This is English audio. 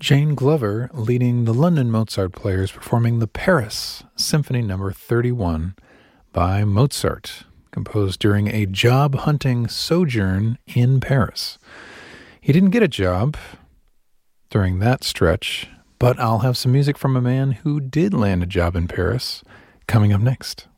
Jane Glover leading the London Mozart players performing the Paris Symphony No. 31 by Mozart, composed during a job-hunting sojourn in Paris. He didn't get a job during that stretch, but I'll have some music from a man who did land a job in Paris coming up next.